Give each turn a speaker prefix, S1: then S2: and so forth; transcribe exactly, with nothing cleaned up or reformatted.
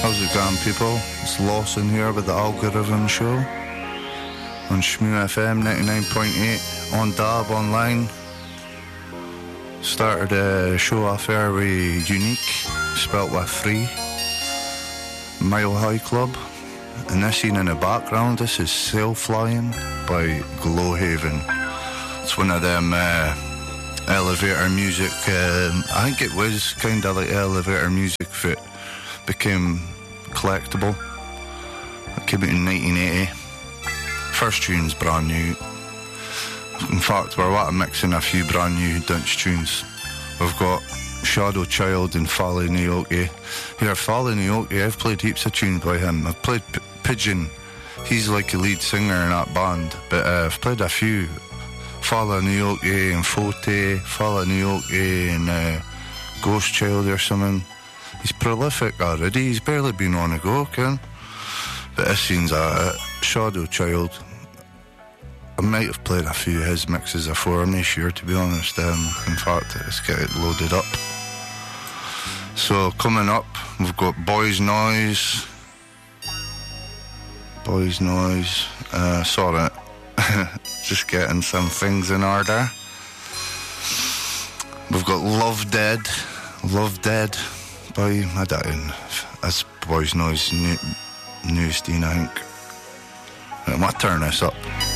S1: How's it going, people? It's Lawson here with the Algorithm Show on Shmoo F M ninety-nine point eight, on Dab online. Started a show off there with Unique, spelt with three, Mile High Club. And this scene in the background, this is Sail Flying by Glowhaven. It's one of them uh, elevator music, um, I think it was kind of like elevator music that became collectible. It came out in nineteen eighty. First tune's brand new. In fact, we're what, mixing a few brand new dance tunes. We've got Shadow Child and Fale Naoki. Here, Fale Naoki, I've played heaps of tunes by him. I've played P- Pigeon. He's like a lead singer in that band. But uh, I've played a few. Fale Naoki and Fote, Fale Naoki and uh, Ghost Child or something. He's prolific already. He's barely been on a go, Ken. But this scene's a Shadow Child. I might have played a few of his mixes before, I'm not sure, to be honest. Um, in fact, let's get it loaded up. So, coming up, we've got Boys Noise. Boys Noise. Uh, sorry. Just getting some things in order. We've got Love Dead. Love Dead by, I don't know, that's Boys Noise new, newest, I think. I might turn this up.